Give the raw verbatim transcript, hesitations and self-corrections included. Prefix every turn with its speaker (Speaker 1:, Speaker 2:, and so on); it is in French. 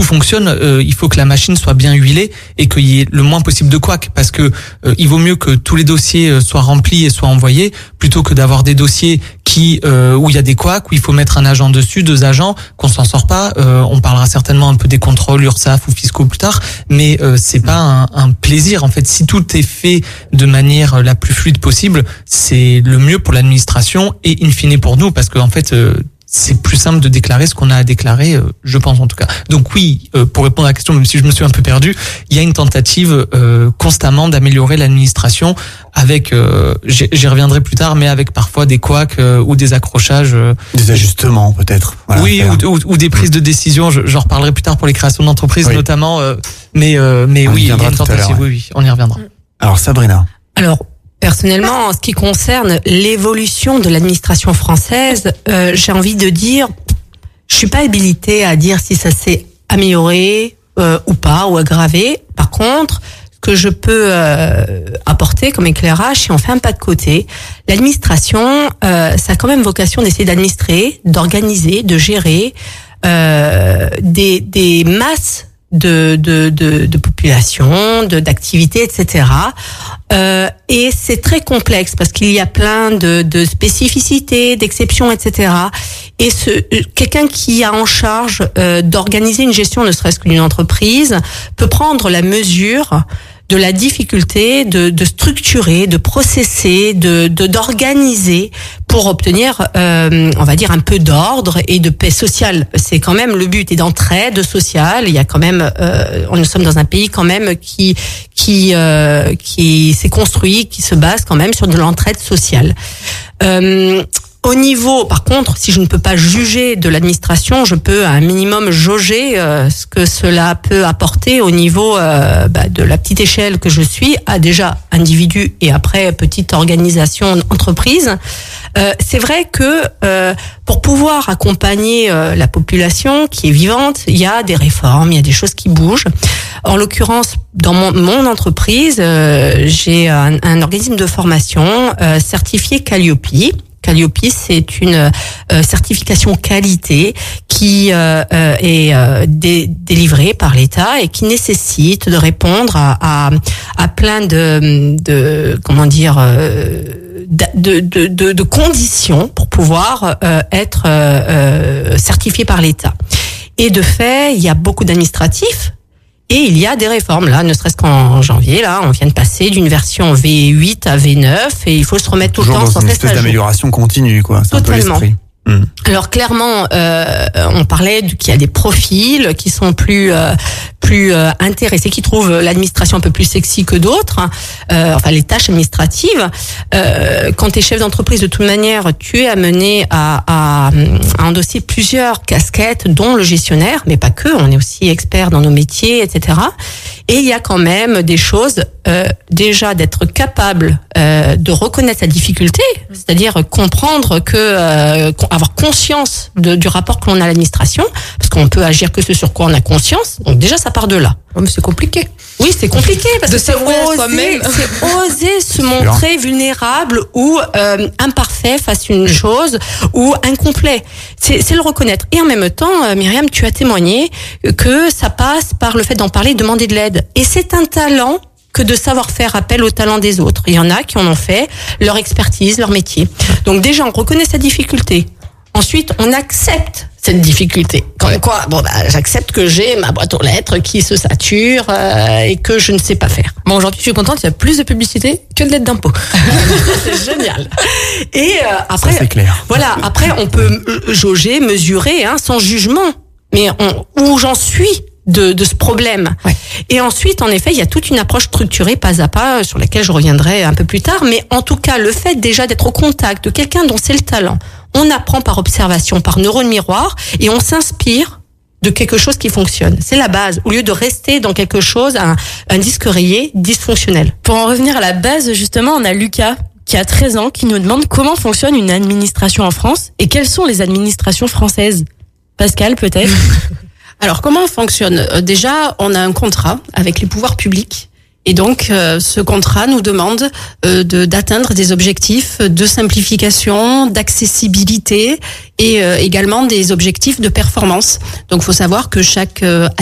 Speaker 1: tout fonctionne, euh, il faut que la machine soit bien huilée et qu'il y ait le moins possible de couacs, parce que euh, il vaut mieux que tous les dossiers soient remplis et soient envoyés plutôt que d'avoir des dossiers qui euh, où il y a des couacs, où il faut mettre un agent dessus, deux agents, qu'on s'en sort pas. Euh, on parlera certainement un peu des contrôles URSSAF ou fiscaux plus tard, mais euh, c'est pas un, un plaisir. En fait, si tout est fait de manière la plus fluide possible, c'est le mieux pour l'administration et in fine pour nous, parce que en fait euh, c'est plus simple de déclarer ce qu'on a à déclarer, euh, je pense en tout cas. Donc oui, euh, pour répondre à la question, même si je me suis un peu perdu, il y a une tentative euh, constamment d'améliorer l'administration avec, euh, j'y, j'y reviendrai plus tard, mais avec parfois des couacs euh, ou des accrochages. Euh,
Speaker 2: des ajustements peut-être. Voilà,
Speaker 1: oui, ou, ou, ou des prises de décision, je, j'en reparlerai plus tard pour les créations d'entreprises oui. notamment, euh, mais, euh, mais
Speaker 2: on
Speaker 1: oui, il y a une
Speaker 2: ouais.
Speaker 1: tentative, oui, oui, on y reviendra.
Speaker 2: Alors Sabrina.
Speaker 3: Alors, personnellement, en ce qui concerne l'évolution de l'administration française, euh, j'ai envie de dire, je suis pas habilitée à dire si ça s'est amélioré euh, ou pas, ou aggravé. Par contre, ce que je peux euh, apporter comme éclairage, si on fait un pas de côté, l'administration, euh, ça a quand même vocation d'essayer d'administrer, d'organiser, de gérer euh, des, des masses de de de, de population, de d'activités, et cetera. Euh, et c'est très complexe parce qu'il y a plein de de spécificités, d'exceptions, et cetera. Et ce quelqu'un qui a en charge euh, d'organiser une gestion, ne serait-ce qu'une entreprise, peut prendre la mesure de la difficulté de, de structurer, de processer, de, de d'organiser pour obtenir, euh, on va dire, un peu d'ordre et de paix sociale. C'est quand même le but, et d'entraide sociale. Il y a quand même, euh, nous sommes dans un pays quand même qui qui euh, qui s'est construit, qui se base quand même sur de l'entraide sociale. Euh, Au niveau, par contre, si je ne peux pas juger de l'administration, je peux à un minimum jauger euh, ce que cela peut apporter au niveau euh, bah, de la petite échelle que je suis, à déjà individu et après petite organisation, entreprise. Euh, c'est vrai que euh, pour pouvoir accompagner euh, la population qui est vivante, il y a des réformes, il y a des choses qui bougent. En l'occurrence, dans mon, mon entreprise, euh, j'ai un, un organisme de formation euh, certifié Calliope. Calliope, c'est une euh, certification qualité qui euh, euh, est euh, dé- délivrée par l'État et qui nécessite de répondre à, à, à plein de, de comment dire euh, de, de, de, de conditions pour pouvoir euh, être euh, certifié par l'État. Et de fait, il y a beaucoup d'administratifs. Et il y a des réformes, là, ne serait-ce qu'en janvier, là, on vient de passer d'une version V huit à V neuf, et il faut se remettre tout le temps sans
Speaker 2: une
Speaker 3: cesse
Speaker 2: espèce
Speaker 3: à jour.
Speaker 2: d'amélioration continue, quoi. C'est
Speaker 3: Totalement.
Speaker 2: un peu l'esprit. Mmh.
Speaker 3: Alors clairement, euh, on parlait qu'il y a des profils qui sont plus euh, plus euh, intéressés, qui trouvent l'administration un peu plus sexy que d'autres, euh, enfin les tâches administratives. Euh, quand tu es chef d'entreprise, de toute manière, tu es amené à, à, à endosser plusieurs casquettes, dont le gestionnaire, mais pas que, on est aussi expert dans nos métiers, et cetera. Et il y a quand même des choses, euh, déjà d'être capable euh, de reconnaître sa difficulté, c'est-à-dire comprendre que, euh, avoir conscience de, du rapport que l'on a à l'administration, parce qu'on peut agir que ce sur quoi on a conscience. Donc déjà, ça part de là.
Speaker 4: Oh, mais c'est compliqué.
Speaker 3: Oui, c'est compliqué parce
Speaker 4: de
Speaker 3: que c'est oser, c'est oser se montrer vulnérable ou euh, imparfait face à une chose ou incomplet. C'est, c'est le reconnaître. Et en même temps, euh, Myriam, tu as témoigné que ça passe par le fait d'en parler, de demander de l'aide. Et c'est un talent que de savoir faire appel au talent des autres. Il y en a qui en ont fait leur expertise, leur métier. Donc déjà, on reconnaît sa difficulté. Ensuite, on accepte cette difficulté. Comme quoi, bon, bah, j'accepte que j'ai ma boîte aux lettres qui se sature euh, et que je ne sais pas faire.
Speaker 4: Bon, aujourd'hui, je suis contente, il y a plus de publicité que de lettres d'impôt.
Speaker 3: C'est génial. Et euh, après,
Speaker 2: ça, c'est clair.
Speaker 3: Voilà, après, on peut jauger, mesurer, hein, sans jugement. Mais on, où j'en suis de, de ce problème.
Speaker 4: Ouais.
Speaker 3: Et ensuite, en effet, il y a toute une approche structurée, pas à pas, sur laquelle je reviendrai un peu plus tard. Mais en tout cas, le fait déjà d'être au contact de quelqu'un dont c'est le talent, on apprend par observation, par neurone miroir, et on s'inspire de quelque chose qui fonctionne. C'est la base, au lieu de rester dans quelque chose, un, un disque rayé dysfonctionnel.
Speaker 5: Pour en revenir à la base, justement, on a Lucas, qui a treize ans, qui nous demande comment fonctionne une administration en France et quelles sont les administrations françaises. Pascal, peut-être?
Speaker 6: Alors, comment on fonctionne? Déjà, on a un contrat avec les pouvoirs publics. Et donc, euh, ce contrat nous demande euh, de d'atteindre des objectifs de simplification, d'accessibilité et euh, également des objectifs de performance. Donc, il faut savoir que chaque euh,